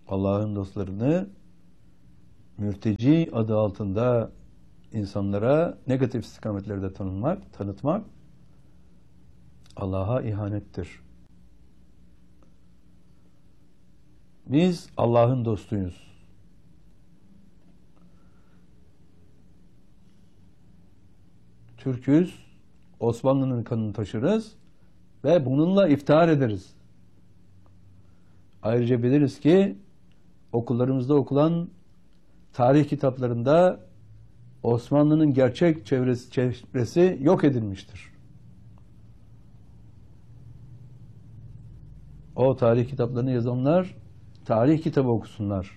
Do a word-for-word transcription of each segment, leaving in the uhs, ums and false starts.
Allah'ın dostlarını mürteci adı altında insanlara negatif istikametlerde tanınmak, tanıtmak Allah'a ihanettir. Biz Allah'ın dostuyuz. Türk'üz, Osmanlı'nın kanını taşırız ve bununla iftihar ederiz. Ayrıca biliriz ki okullarımızda okulan tarih kitaplarında Osmanlı'nın gerçek çevresi, çevresi yok edilmiştir. O tarih kitaplarını yazanlar tarih kitabı okusunlar.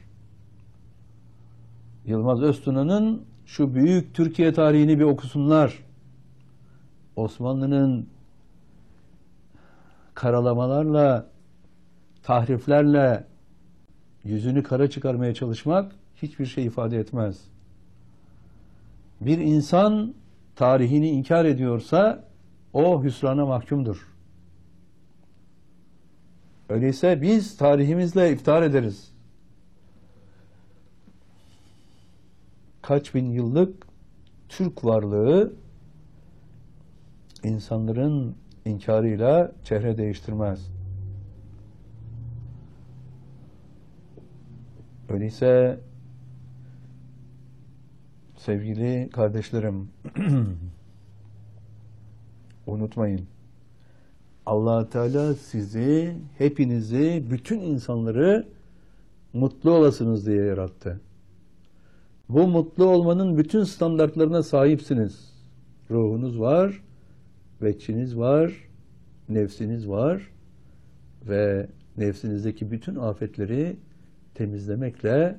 Yılmaz Öztuna'nın şu büyük Türkiye tarihini bir okusunlar. Osmanlı'nın karalamalarla, tahriflerle yüzünü kara çıkarmaya çalışmak hiçbir şey ifade etmez. Bir insan tarihini inkar ediyorsa o hüsrana mahkumdur. Öyleyse biz tarihimizle iftihar ederiz. Kaç bin yıllık Türk varlığı insanların inkarıyla çehre değiştirmez. Öyleyse sevgili kardeşlerim, unutmayın, Allah Teala sizi, hepinizi, bütün insanları mutlu olasınız diye yarattı. Bu mutlu olmanın bütün standartlarına sahipsiniz. Ruhunuz var, veçiniz var, nefsiniz var ve nefsinizdeki bütün afetleri temizlemekle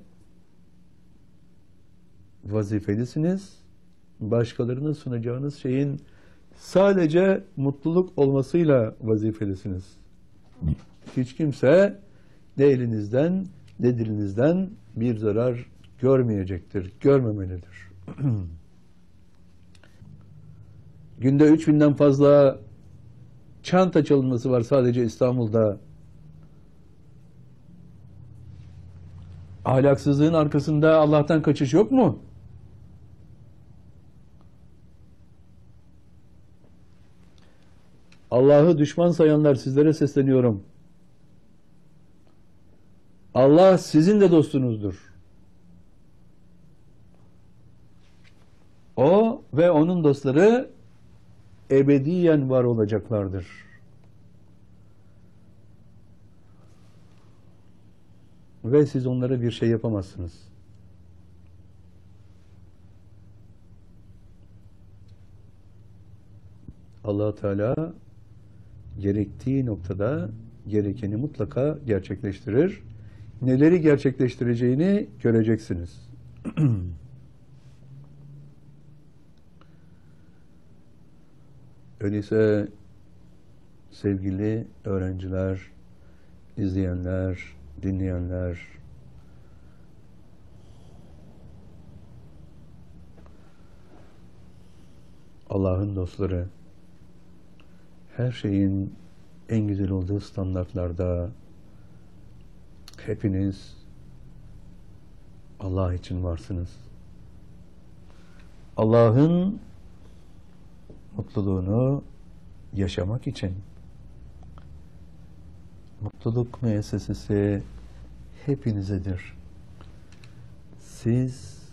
vazifelisiniz. Başkalarına sunacağınız şeyin sadece mutluluk olmasıyla vazifelisiniz. Hiç kimse ne elinizden ne dilinizden bir zarar görmeyecektir, görmemelidir. Günde üç binden fazla çanta çalınması var sadece İstanbul'da. Ahlaksızlığın arkasında Allah'tan kaçış yok mu? Allah'ı düşman sayanlar, sizlere sesleniyorum. Allah sizin de dostunuzdur. O ve onun dostları ebediyen var olacaklardır. Ve siz onlara bir şey yapamazsınız. Allah Teala gerektiği noktada gerekeni mutlaka gerçekleştirir. Neleri gerçekleştireceğini göreceksiniz. Öyleyse sevgili öğrenciler, izleyenler, dinleyenler, Allah'ın dostları, her şeyin en güzel olduğu standartlarda hepiniz Allah için varsınız. Allah'ın mutluluğunu yaşamak için mutluluk müessesesi hepinizedir. Siz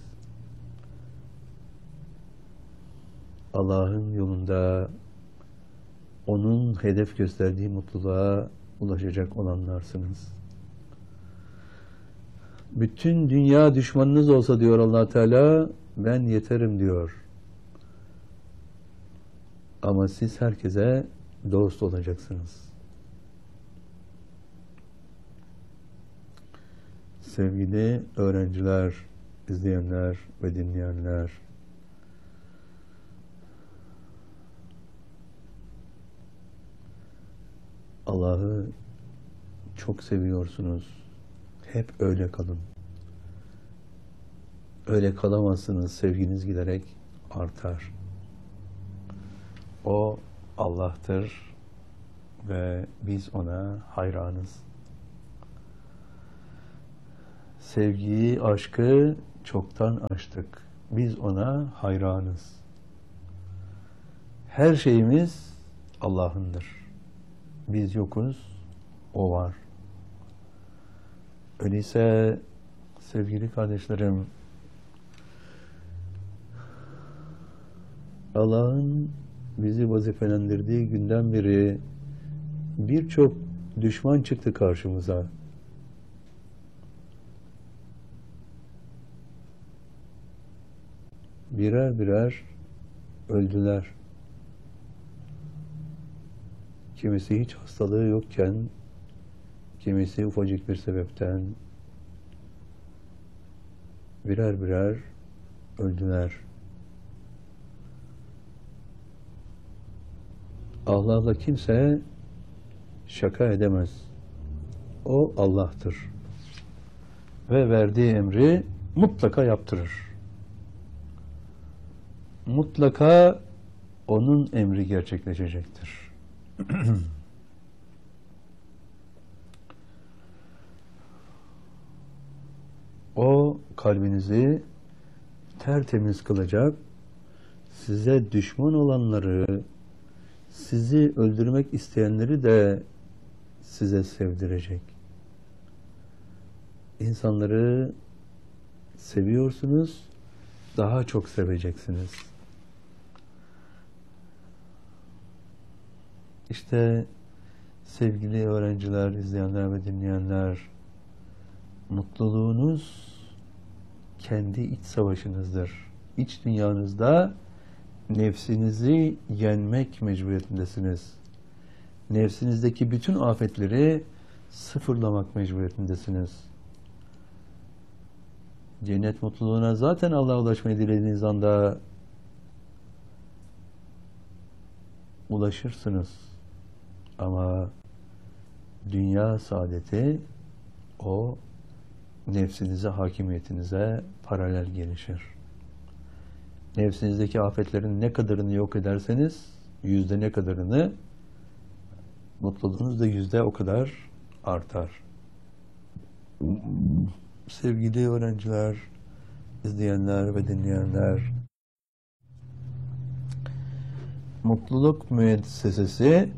Allah'ın yolunda onun hedef gösterdiği mutluluğa ulaşacak olanlarsınız. Bütün dünya düşmanınız olsa diyor Allah Teala, ben yeterim diyor. Ama siz herkese dost olacaksınız. Sevgili öğrenciler, izleyenler ve dinleyenler, Allah'ı çok seviyorsunuz. Hep öyle kalın. Öyle kalamazsınız. Sevginiz giderek artar. O Allah'tır ve biz ona hayranız. Sevgiyi, aşkı çoktan aştık. Biz ona hayranız. Her şeyimiz Allah'ındır. Biz yokuz, O var. Öyleyse sevgili kardeşlerim, Allah'ın bizi vazifelendirdiği günden beri birçok düşman çıktı karşımıza. Birer birer öldüler. Kimisi hiç hastalığı yokken, kimisi ufacık bir sebepten birer birer öldüler. Allah'la kimse şaka edemez. O Allah'tır. Ve verdiği emri mutlaka yaptırır. Mutlaka onun emri gerçekleşecektir. O kalbinizi tertemiz kılacak, size düşman olanları, sizi öldürmek isteyenleri de size sevdirecek. İnsanları seviyorsunuz, daha çok seveceksiniz. İşte sevgili öğrenciler, izleyenler ve dinleyenler, mutluluğunuz kendi iç savaşınızdır. İç dünyanızda nefsinizi yenmek mecburiyetindesiniz. Nefsinizdeki bütün afetleri sıfırlamak mecburiyetindesiniz. Cennet mutluluğuna zaten Allah'a ulaşmayı dilediğiniz anda ulaşırsınız. Ama dünya saadeti o nefsinize, hakimiyetinize paralel gelişir. Nefsinizdeki afetlerin ne kadarını yok ederseniz, yüzde ne kadarını, mutluluğunuz da yüzde o kadar artar. Sevgili öğrenciler, izleyenler ve dinleyenler, mutluluk müessesesi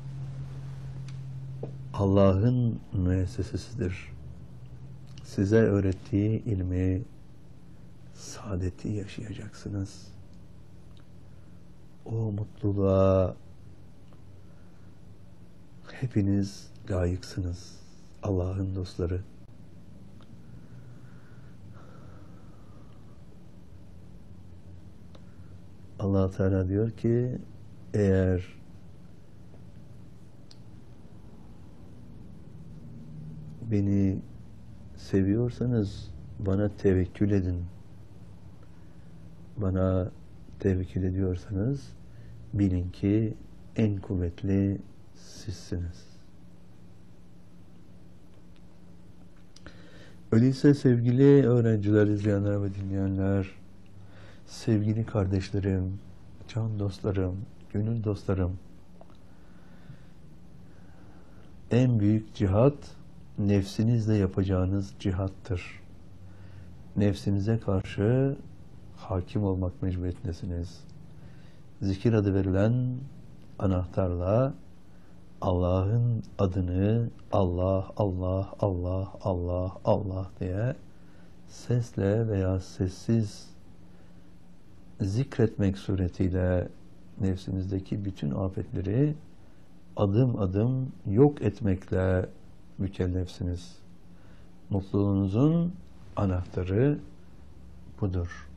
Allah'ın müessesesidir. Size öğrettiği ilmi, saadeti yaşayacaksınız. O mutluluğa hepiniz layıksınız. Allah'ın dostları. Allah Teala diyor ki, eğer beni seviyorsanız bana tevekkül edin. Bana tevekkül ediyorsanız bilin ki en kuvvetli sizsiniz. Öyleyse sevgili öğrenciler, izleyenler ve dinleyenler, sevgili kardeşlerim, can dostlarım, gönül dostlarım, en büyük cihat nefsinizle yapacağınız cihattır. Nefsinize karşı hakim olmak mecburiyetindesiniz. Zikir adı verilen anahtarla Allah'ın adını Allah, Allah, Allah, Allah, Allah diye sesle veya sessiz zikretmek suretiyle nefsinizdeki bütün afetleri adım adım yok etmekle mükellefsiniz. Mutluluğunuzun anahtarı budur.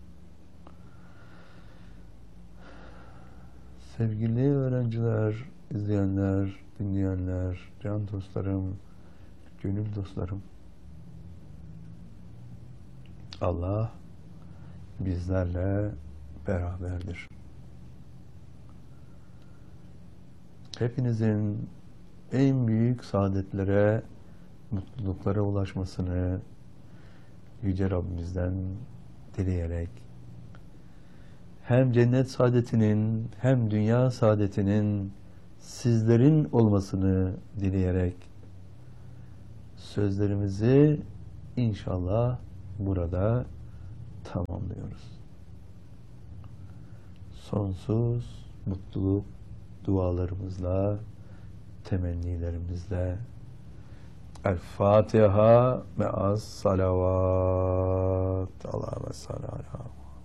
Sevgili öğrenciler, izleyenler, dinleyenler, can dostlarım, gönül dostlarım, Allah bizlerle beraberdir. Hepinizin en büyük saadetlere, mutluluklara ulaşmasını Yüce Rabbimizden dileyerek, hem cennet saadetinin hem dünya saadetinin sizlerin olmasını dileyerek sözlerimizi inşallah burada tamamlıyoruz. Sonsuz mutluluk dualarımızla, temennilerimizle El Fatiha me'as salavat. Allahümme salli ala